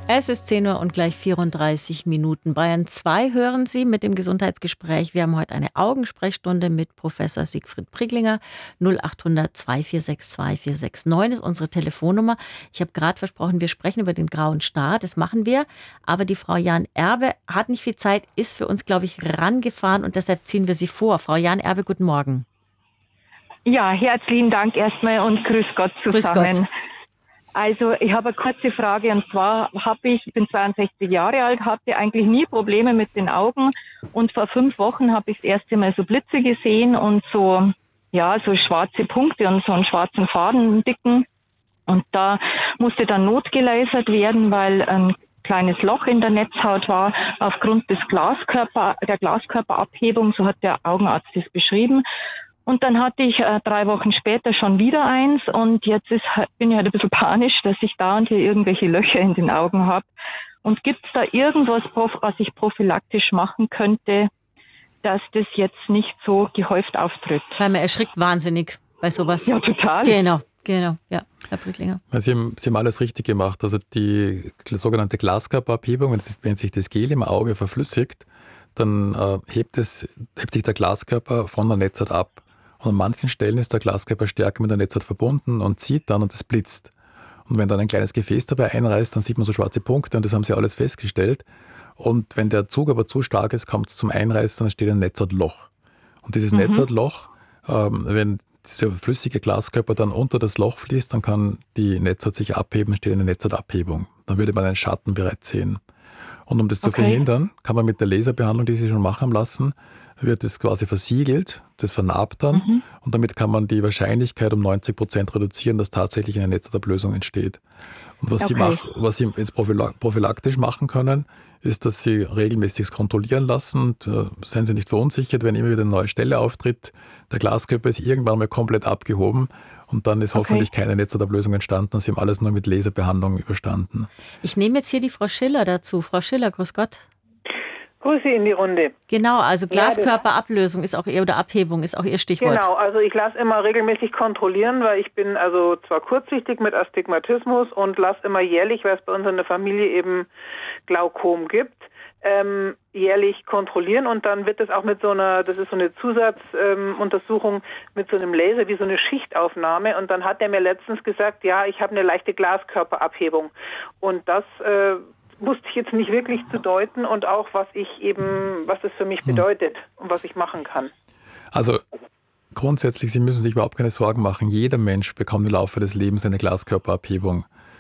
Es ist 10 Uhr und gleich 34 Minuten. Bayern 2 hören Sie mit dem Gesundheitsgespräch. Wir haben heute eine Augensprechstunde mit Professor Siegfried Priglinger. 0800 2462 469 ist unsere Telefonnummer. Ich habe gerade versprochen, wir sprechen über den grauen Star. Das machen wir. Aber die Frau Jan Erbe hat nicht viel Zeit, ist für uns, glaube ich, rangefahren und deshalb ziehen wir sie vor. Frau Jan Erbe, guten Morgen. Ja, herzlichen Dank erstmal und grüß Gott zusammen. Grüß Gott. Also ich habe eine kurze Frage und zwar ich bin 62 Jahre alt, hatte eigentlich nie Probleme mit den Augen und vor 5 Wochen habe ich das erste Mal so Blitze gesehen und so schwarze Punkte und so einen schwarzen Faden, einen dicken, und da musste dann notgelasert werden, weil ein kleines Loch in der Netzhaut war aufgrund der Glaskörperabhebung, so hat der Augenarzt das beschrieben. Und dann hatte ich 3 Wochen später schon wieder eins und jetzt bin ich halt ein bisschen panisch, dass ich da und hier irgendwelche Löcher in den Augen habe. Und gibt es da irgendwas, was ich prophylaktisch machen könnte, dass das jetzt nicht so gehäuft auftritt? Weil man erschrickt wahnsinnig bei sowas. Ja, total. Genau, ja, Herr Priglinger. Sie haben alles richtig gemacht. Also die sogenannte Glaskörperabhebung, wenn sich das Gel im Auge verflüssigt, dann hebt sich der Glaskörper von der Netzhaut ab. Und an manchen Stellen ist der Glaskörper stärker mit der Netzhaut verbunden und zieht dann und es blitzt. Und wenn dann ein kleines Gefäß dabei einreißt, dann sieht man so schwarze Punkte und das haben sie alles festgestellt. Und wenn der Zug aber zu stark ist, kommt es zum Einreißen und es steht ein Netzhautloch. Und dieses Netzhautloch, wenn dieser flüssige Glaskörper dann unter das Loch fließt, dann kann die Netzhaut sich abheben, steht eine Netzhautabhebung. Dann würde man einen Schatten bereits sehen. Und um das zu verhindern, kann man mit der Laserbehandlung, die Sie schon machen lassen, wird es quasi versiegelt, das vernarbt dann und damit kann man die Wahrscheinlichkeit um 90% reduzieren, dass tatsächlich eine Netzhautablösung entsteht. Und was Sie jetzt prophylaktisch machen können, ist, dass Sie regelmäßig kontrollieren lassen. Und, seien Sie nicht verunsichert, wenn immer wieder eine neue Stelle auftritt. Der Glaskörper ist irgendwann mal komplett abgehoben und dann ist hoffentlich keine Netzhautablösung entstanden und Sie haben alles nur mit Laserbehandlung überstanden. Ich nehme jetzt hier die Frau Schiller dazu. Frau Schiller, grüß Gott. Grüße in die Runde. Genau, also Glaskörperablösung ist auch oder Abhebung ist auch Ihr Stichwort. Genau, also ich lasse immer regelmäßig kontrollieren, weil ich bin also zwar kurzsichtig mit Astigmatismus und lasse immer jährlich, weil es bei uns in der Familie eben Glaukom gibt, jährlich kontrollieren und dann wird das auch mit das ist so eine Zusatzuntersuchung mit so einem Laser, wie so eine Schichtaufnahme und dann hat er mir letztens gesagt, ja, ich habe eine leichte Glaskörperabhebung und das wusste ich jetzt nicht wirklich zu deuten und auch, was das für mich bedeutet und was ich machen kann. Also grundsätzlich, Sie müssen sich überhaupt keine Sorgen machen. Jeder Mensch bekommt im Laufe des Lebens eine Glaskörperabhebung.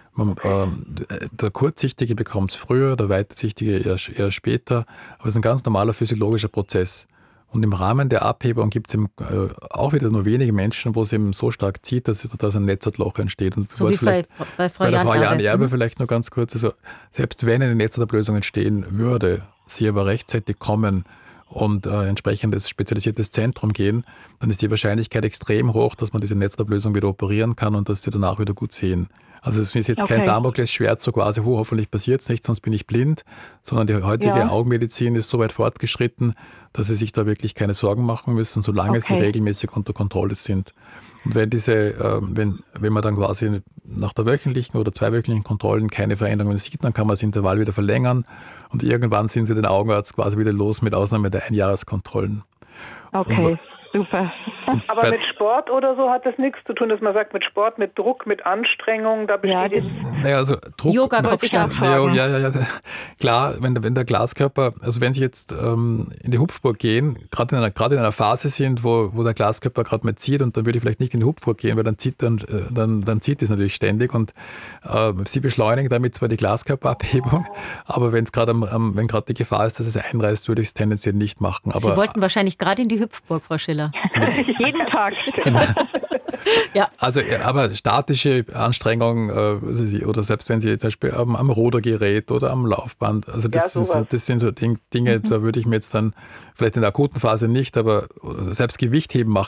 Der Kurzsichtige bekommt es früher, der Weitsichtige eher später, aber es ist ein ganz normaler physiologischer Prozess. Und im Rahmen der Abhebung gibt es auch wieder nur wenige Menschen, wo es eben so stark zieht, dass ein Netzhautloch entsteht. Und so wie vielleicht bei der Frau Jan Erbe vielleicht nur ganz kurz. Also, selbst wenn eine Netzhautablösung entstehen würde, sie aber rechtzeitig kommen und entsprechendes spezialisiertes Zentrum gehen, dann ist die Wahrscheinlichkeit extrem hoch, dass man diese Netzhautablösung wieder operieren kann und dass sie danach wieder gut sehen. Also es ist jetzt kein Damoklesschwert, so quasi, hoffentlich passiert es nicht, sonst bin ich blind, sondern die heutige Augenmedizin ist so weit fortgeschritten, dass Sie sich da wirklich keine Sorgen machen müssen, solange sie regelmäßig unter Kontrolle sind. Und wenn man dann quasi nach der wöchentlichen oder 2-wöchentlichen Kontrollen keine Veränderungen sieht, dann kann man das Intervall wieder verlängern und irgendwann sind Sie den Augenarzt quasi wieder los, mit Ausnahme der Einjahreskontrollen. Okay. Super. Aber mit Sport oder so hat das nichts zu tun, dass man sagt, mit Sport, mit Druck, mit Anstrengung, da besteht jetzt... Naja, also Druck... Yoga-Kopfstand. Ja. Klar, wenn der Glaskörper, also wenn Sie jetzt in die Hupfburg gehen, gerade in einer Phase sind, wo der Glaskörper gerade mal zieht und dann würde ich vielleicht nicht in die Hupfburg gehen, weil dann zieht es natürlich ständig und Sie beschleunigen damit zwar die Glaskörperabhebung, aber wenn gerade die Gefahr ist, dass es einreißt, würde ich es tendenziell nicht machen. Aber Sie wollten wahrscheinlich gerade in die Hüpfburg, Frau Schiller. Jeden Tag. Genau. Ja. Also, aber statische Anstrengung, oder selbst wenn Sie zum Beispiel am Rudergerät oder am Laufband, also das sind so Dinge, da würde ich mir jetzt dann, vielleicht in der akuten Phase nicht, aber selbst Gewichtheben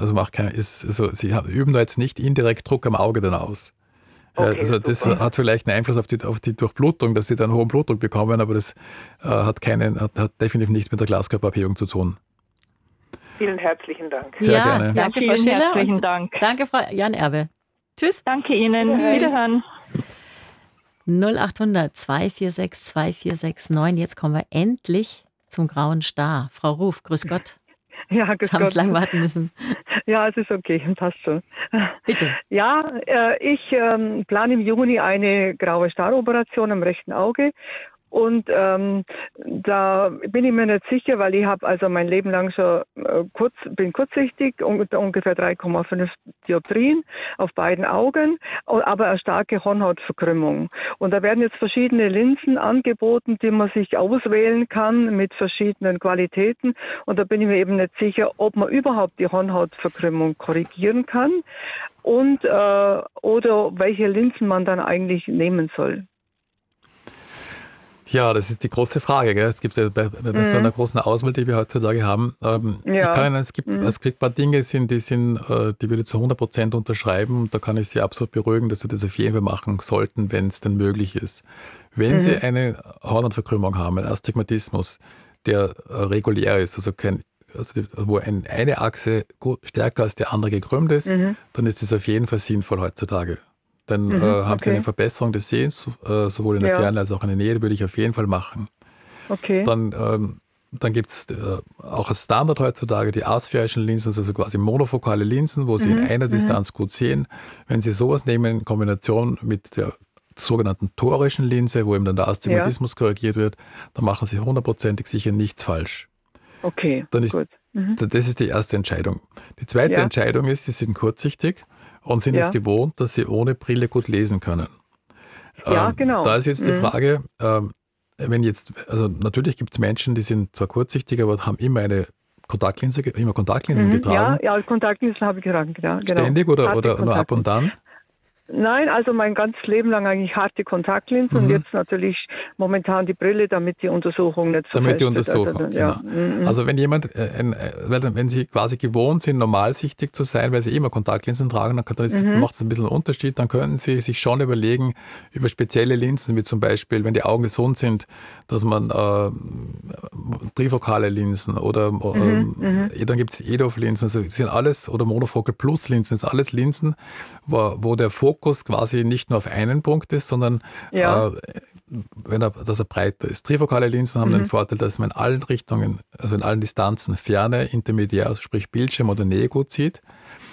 Sie üben da jetzt nicht indirekt Druck am Auge dann aus. Also das hat vielleicht einen Einfluss auf die Durchblutung, dass Sie dann hohen Blutdruck bekommen, aber das hat definitiv nichts mit der Glaskörperabhebung zu tun. Vielen herzlichen Dank. Sehr gerne. Danke, Frau Vielen Schiller. herzlichen Dank. Danke, Frau Jan Erbe. Tschüss. Danke Ihnen. Wiederhören. 0800 246 2469. Jetzt kommen wir endlich zum grauen Star. Frau Ruf, grüß Gott. Ja, grüß Jetzt haben Gott. Sie lang warten müssen. Ja, es ist okay, passt schon. Bitte. Ja, ich plane im Juni eine graue Staroperation am rechten Auge. Und da bin ich mir nicht sicher, weil ich habe also mein Leben lang schon bin kurzsichtig, ungefähr 3,5 Dioptrien auf beiden Augen, aber eine starke Hornhautverkrümmung. Und da werden jetzt verschiedene Linsen angeboten, die man sich auswählen kann mit verschiedenen Qualitäten. Und da bin ich mir eben nicht sicher, ob man überhaupt die Hornhautverkrümmung korrigieren kann und oder welche Linsen man dann eigentlich nehmen soll. Ja, das ist die große Frage. Gell? Es gibt ja bei so einer großen Auswahl, die wir heutzutage haben. Es gibt ein paar Dinge, die würde ich zu 100% unterschreiben. Da kann ich Sie absolut beruhigen, dass Sie das auf jeden Fall machen sollten, wenn es denn möglich ist. Wenn Sie eine Hornhautverkrümmung haben, einen Astigmatismus, der regulär ist, wo eine Achse stärker als die andere gekrümmt ist, dann ist das auf jeden Fall sinnvoll heutzutage. Dann haben Sie eine Verbesserung des Sehens, sowohl in der Ferne als auch in der Nähe, das würde ich auf jeden Fall machen. Okay. Dann gibt es auch als Standard heutzutage die asphärischen Linsen, also quasi monofokale Linsen, wo Sie in einer Distanz gut sehen. Wenn Sie sowas nehmen in Kombination mit der sogenannten torischen Linse, wo eben dann der Astigmatismus korrigiert wird, dann machen Sie 100%ig sicher nichts falsch. Okay, dann gut. Das ist die erste Entscheidung. Die zweite Entscheidung ist, Sie sind kurzsichtig und sind es gewohnt, dass Sie ohne Brille gut lesen können. Ja, genau. Da ist jetzt die Frage, natürlich gibt es Menschen, die sind zwar kurzsichtig, aber haben immer eine Kontaktlinse getragen. Ja, Kontaktlinsen habe ich getragen, genau. Ständig oder nur ab und dann? Nein, also mein ganzes Leben lang eigentlich harte Kontaktlinsen und jetzt natürlich momentan die Brille, damit die Untersuchung nicht so Damit die fest wird. Untersuchung, genau. Also wenn jemand, wenn Sie quasi gewohnt sind, normalsichtig zu sein, weil Sie immer Kontaktlinsen tragen, dann macht es ein bisschen einen Unterschied, dann können Sie sich schon überlegen, über spezielle Linsen, wie zum Beispiel, wenn die Augen gesund sind, dass man trifokale Linsen oder dann gibt es EDOF-Linsen, also sind alles, oder Monofocal Plus Linsen, das sind alles Linsen, wo der Fokus quasi nicht nur auf einen Punkt ist, sondern dass er breiter ist. Trifokale Linsen haben den Vorteil, dass man in allen Richtungen, also in allen Distanzen, Ferne, Intermediär, also sprich Bildschirm oder Nähe gut sieht.